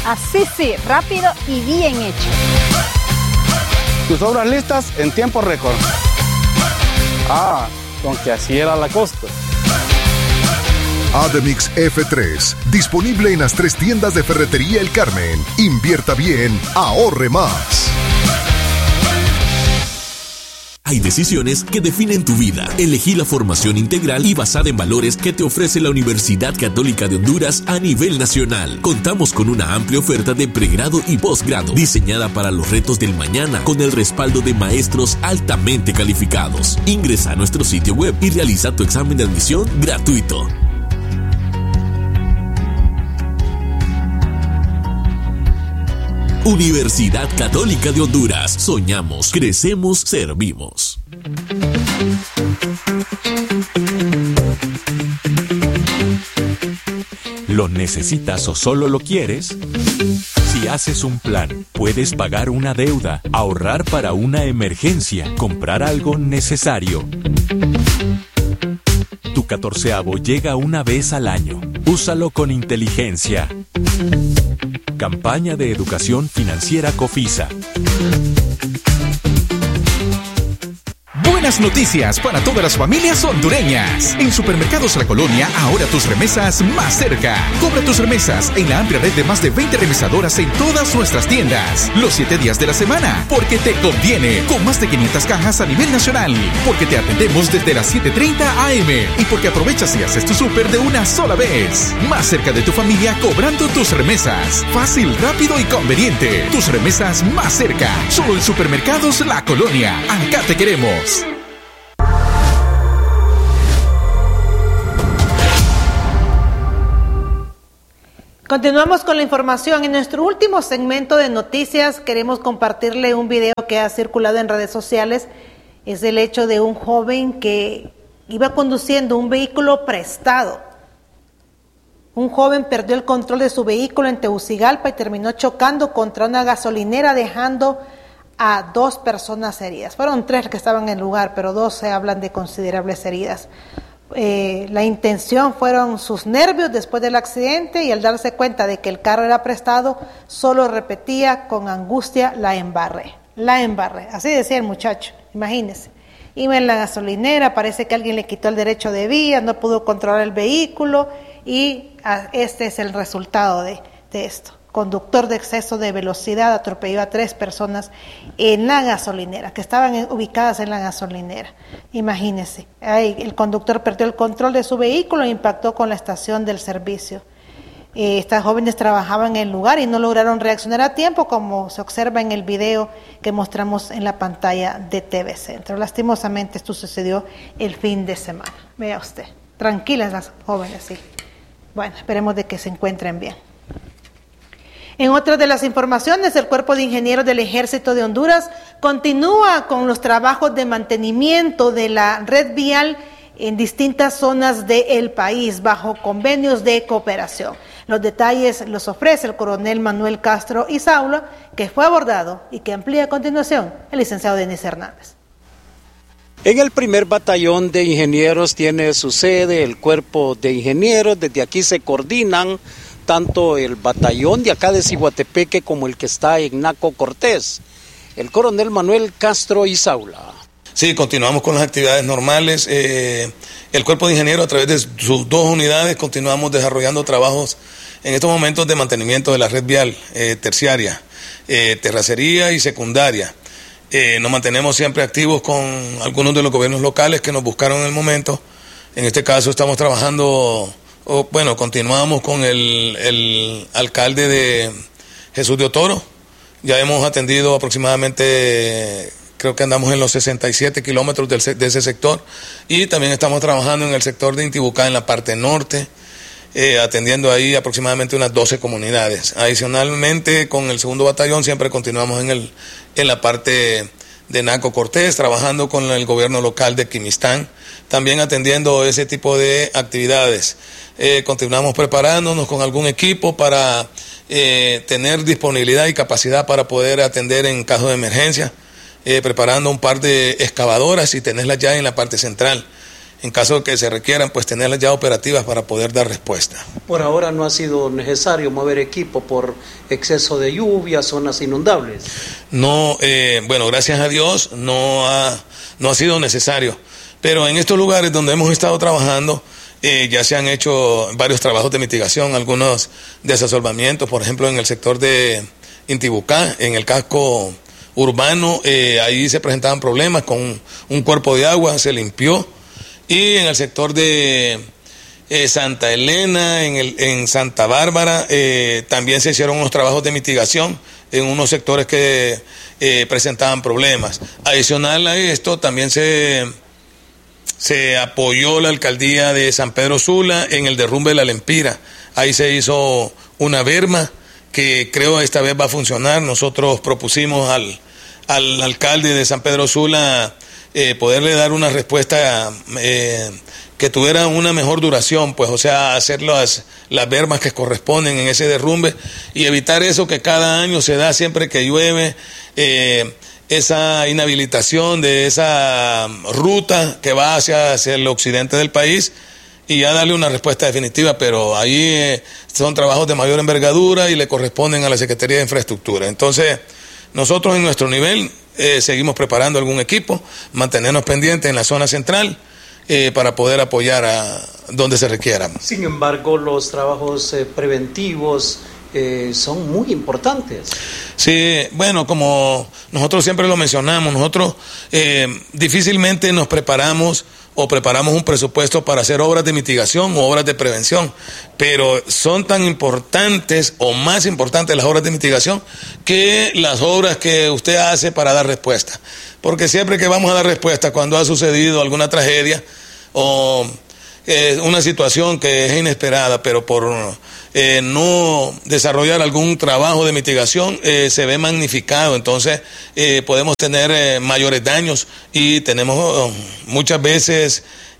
Así sí, rápido y bien hecho. Tus obras listas en tiempo récord. Ah, con que así era la costa. Ademix F3, disponible en las 3 tiendas de Ferretería El Carmen. Invierta bien, ahorre más. Hay decisiones que definen tu vida. Elegí la formación integral y basada en valores que te ofrece la Universidad Católica de Honduras a nivel nacional. Contamos con una amplia oferta de pregrado y posgrado, diseñada para los retos del mañana, con el respaldo de maestros altamente calificados. Ingresa a nuestro sitio web y realiza tu examen de admisión gratuito. Universidad Católica de Honduras. Soñamos, crecemos, servimos. ¿Lo necesitas o solo lo quieres? Si haces un plan, puedes pagar una deuda, ahorrar para una emergencia, comprar algo necesario. Tu 14avo llega una vez al año. Úsalo con inteligencia. Campaña de Educación Financiera COFISA. Buenas noticias para todas las familias hondureñas. En Supermercados La Colonia, ahora tus remesas más cerca. Cobra tus remesas en la amplia red de más de 20 remesadoras en todas nuestras tiendas. Los 7 días de la semana, porque te conviene. Con más de 500 cajas a nivel nacional. Porque te atendemos desde las 7:30 AM. Y porque aprovechas y haces tu súper de una sola vez. Más cerca de tu familia, cobrando tus remesas. Fácil, rápido y conveniente. Tus remesas más cerca. Solo en Supermercados La Colonia. Acá te queremos. Continuamos con la información. En nuestro último segmento de noticias queremos compartirle un video que ha circulado en redes sociales. Es el hecho de un joven que iba conduciendo un vehículo prestado. Un joven perdió el control de su vehículo en Tegucigalpa y terminó chocando contra una gasolinera, dejando a 2 personas heridas. Fueron 3 que estaban en el lugar, pero 2 se hablan de considerables heridas. La intención fueron sus nervios después del accidente, y al darse cuenta de que el carro era prestado, solo repetía con angustia: la embarré, así decía el muchacho. Imagínense, iba en la gasolinera, parece que alguien le quitó el derecho de vía, no pudo controlar el vehículo, y este es el resultado de esto. Conductor de exceso de velocidad atropelló a 3 personas en la gasolinera, que estaban ubicadas en la gasolinera. Imagínense, el conductor perdió el control de su vehículo e impactó con la estación del servicio. Estas jóvenes trabajaban en el lugar y no lograron reaccionar a tiempo, como se observa en el video que mostramos en la pantalla de TV Centro. Lastimosamente esto sucedió el fin de semana. Vea usted, tranquilas las jóvenes, sí. Bueno, esperemos de que se encuentren bien. En otra de las informaciones, el Cuerpo de Ingenieros del Ejército de Honduras continúa con los trabajos de mantenimiento de la red vial en distintas zonas del país bajo convenios de cooperación. Los detalles los ofrece el coronel Manuel Castro Isaula, que fue abordado y que amplía a continuación el licenciado Denis Hernández. En el primer batallón de ingenieros tiene su sede el Cuerpo de Ingenieros. Desde aquí se coordinan tanto el batallón de acá de Ciguatepeque como el que está en Naco Cortés. El coronel Manuel Castro Isaula. Sí, continuamos con las actividades normales. El Cuerpo de Ingenieros, a través de sus 2 unidades, continuamos desarrollando trabajos en estos momentos de mantenimiento de la red vial terciaria, terracería y secundaria. Nos mantenemos siempre activos con algunos de los gobiernos locales que nos buscaron en el momento. En este caso estamos trabajando... continuamos con el alcalde de Jesús de Otoro. Ya hemos atendido aproximadamente, creo que andamos en los 67 kilómetros de ese sector. Y también estamos trabajando en el sector de Intibucá, en la parte norte, atendiendo ahí aproximadamente unas 12 comunidades. Adicionalmente, con el segundo batallón siempre continuamos en la parte de Naco Cortés, trabajando con el gobierno local de Quimistán, también atendiendo ese tipo de actividades. Continuamos preparándonos con algún equipo para tener disponibilidad y capacidad para poder atender en caso de emergencia, preparando un par de excavadoras y tenerlas ya en la parte central. en caso de que se requieran, pues tenerlas ya operativas para poder dar respuesta. Por ahora no ha sido necesario mover equipo por exceso de lluvia, zonas inundables. No, bueno, gracias a Dios no ha sido necesario, pero en estos lugares donde hemos estado trabajando, ya se han hecho varios trabajos de mitigación, algunos desasolvamientos, por ejemplo en el sector de Intibucá, en el casco urbano, ahí se presentaban problemas con un cuerpo de agua, se limpió, y en el sector de Santa Elena, en Santa Bárbara, también se hicieron unos trabajos de mitigación en unos sectores que presentaban problemas. Adicional a esto, también se apoyó la alcaldía de San Pedro Sula en el derrumbe de la Lempira. Ahí se hizo una berma que creo esta vez va a funcionar. Nosotros propusimos al alcalde de San Pedro Sula poderle dar una respuesta que tuviera una mejor duración, pues, o sea, hacer las bermas que corresponden en ese derrumbe y evitar eso que cada año se da siempre que llueve, esa inhabilitación de esa ruta que va hacia el occidente del país, y ya darle una respuesta definitiva, pero ahí son trabajos de mayor envergadura y le corresponden a la Secretaría de Infraestructura. Entonces, nosotros en nuestro nivel seguimos preparando algún equipo, mantenernos pendientes en la zona central para poder apoyar a donde se requiera. Sin embargo, los trabajos preventivos son muy importantes. Sí, bueno, como nosotros siempre lo mencionamos, nosotros difícilmente nos preparamos un presupuesto para hacer obras de mitigación o obras de prevención, pero son tan importantes o más importantes las obras de mitigación que las obras que usted hace para dar respuesta, porque siempre que vamos a dar respuesta cuando ha sucedido alguna tragedia o una situación que es inesperada, pero por no desarrollar algún trabajo de mitigación se ve magnificado, entonces podemos tener mayores daños y tenemos muchas veces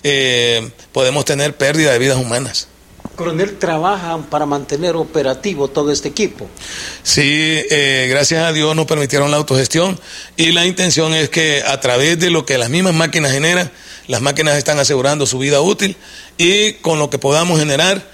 podemos tener pérdida de vidas humanas. Coronel, ¿trabajan para mantener operativo todo este equipo? Sí, gracias a Dios nos permitieron la autogestión y la intención es que a través de lo que las mismas máquinas generan, las máquinas están asegurando su vida útil y con lo que podamos generar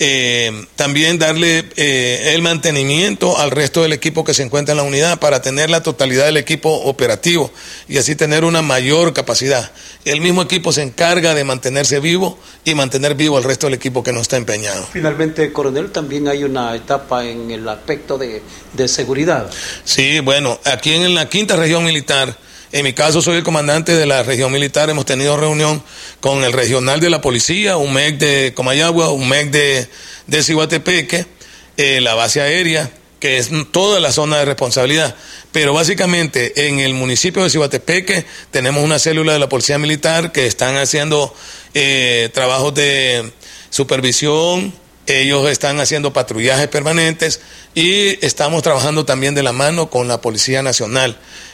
también darle el mantenimiento al resto del equipo que se encuentra en la unidad para tener la totalidad del equipo operativo y así tener una mayor capacidad. El mismo equipo se encarga de mantenerse vivo y mantener vivo al resto del equipo que no está empeñado. Finalmente, coronel, también hay una etapa en el aspecto de seguridad. Sí, bueno, aquí en la 5ª Región Militar, en mi caso soy el comandante de la región militar, hemos tenido reunión con el regional de la policía, un MEC de Comayagua, un MEC de Ciguatepeque, la base aérea, que es toda la zona de responsabilidad. Pero básicamente en el municipio de Ciguatepeque tenemos una célula de la policía militar que están haciendo trabajos de supervisión, ellos están haciendo patrullajes permanentes y estamos trabajando también de la mano con la Policía Nacional.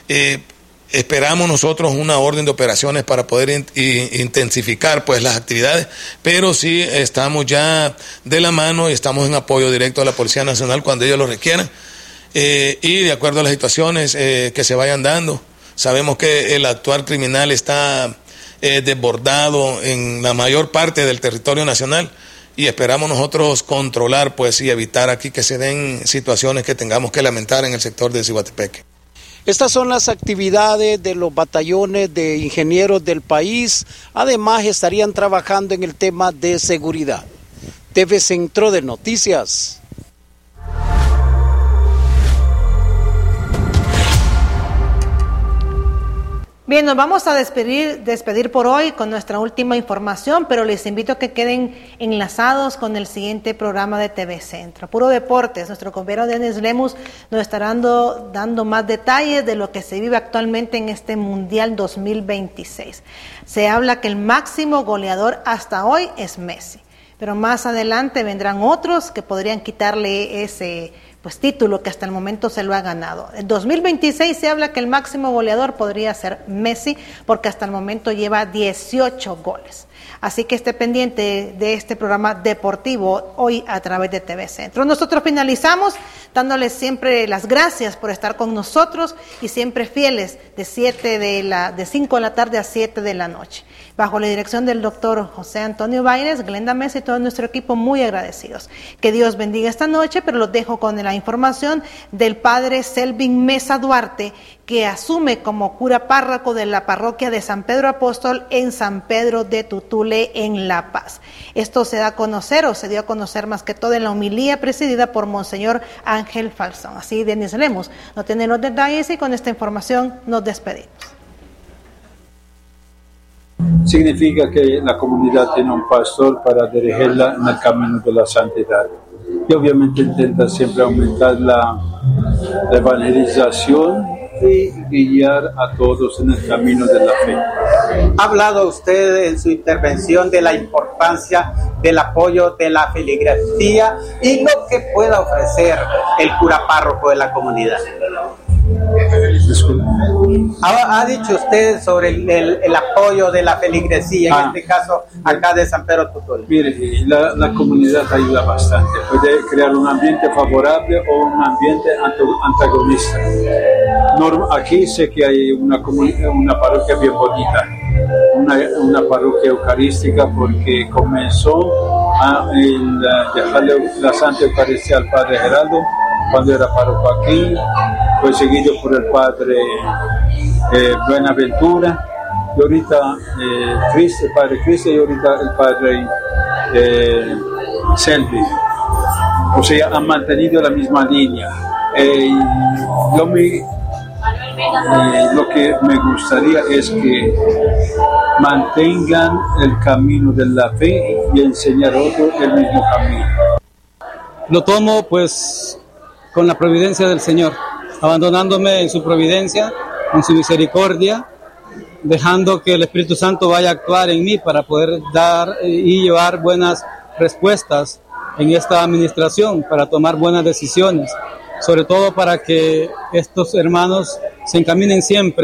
Esperamos nosotros una orden de operaciones para poder intensificar pues las actividades, pero sí estamos ya de la mano y estamos en apoyo directo a la Policía Nacional cuando ellos lo requieran y de acuerdo a las situaciones que se vayan dando. Sabemos que el actuar criminal está desbordado en la mayor parte del territorio nacional y esperamos nosotros controlar pues y evitar aquí que se den situaciones que tengamos que lamentar en el sector de Ciguatepeque. Estas son las actividades de los batallones de ingenieros del país. Además, estarían trabajando en el tema de seguridad. TV Centro de Noticias. Bien, nos vamos a despedir por hoy con nuestra última información, pero les invito a que queden enlazados con el siguiente programa de TV Centro. Puro Deportes, nuestro compañero Denis Lemus nos estará dando más detalles de lo que se vive actualmente en este Mundial 2026. Se habla que el máximo goleador hasta hoy es Messi, pero más adelante vendrán otros que podrían quitarle ese título que hasta el momento se lo ha ganado. En 2026 se habla que el máximo goleador podría ser Messi porque hasta el momento lleva 18 goles. Así que esté pendiente de este programa deportivo hoy a través de TV Centro. Nosotros finalizamos dándoles siempre las gracias por estar con nosotros y siempre fieles de 5 de la tarde a 7 de la noche. Bajo la dirección del doctor José Antonio Baines, Glenda Mesa y todo nuestro equipo, muy agradecidos. Que Dios bendiga esta noche, pero los dejo con la información del padre Selvin Mesa Duarte, que asume como cura párroco de la parroquia de San Pedro Apóstol en San Pedro de Tutule, en La Paz. Esto se dio a conocer más que todo en la homilía presidida por Monseñor Ángel Falzón. Así Denis Lemos no tiene los detalles y con esta información nos despedimos. Significa que la comunidad tiene un pastor para dirigirla en el camino de la santidad. Y obviamente intenta siempre aumentar la evangelización y guiar a todos en el camino de la fe. Ha hablado usted en su intervención de la importancia del apoyo de la feligresía y lo que pueda ofrecer el cura párroco de la comunidad. Ha dicho usted sobre el apoyo de la feligresía, en este caso acá de San Pedro Tutule. Mire, la comunidad ayuda bastante, puede crear un ambiente favorable o un ambiente antagonista. Aquí sé que hay una parroquia bien bonita, una parroquia eucarística, porque comenzó a dejarle la Santa Eucaristía al Padre Geraldo cuando era párroco aquí, fue seguido por el Padre Buenaventura, y ahorita el Padre Cristo, y ahorita el Padre Selvi. O sea, han mantenido la misma línea. Lo que me gustaría es que mantengan el camino de la fe y enseñar a otros el mismo camino. Lo tomo pues con la providencia del Señor, abandonándome en su providencia, en su misericordia, dejando que el Espíritu Santo vaya a actuar en mí para poder dar y llevar buenas respuestas en esta administración, para tomar buenas decisiones, sobre todo para que estos hermanos se encaminen siempre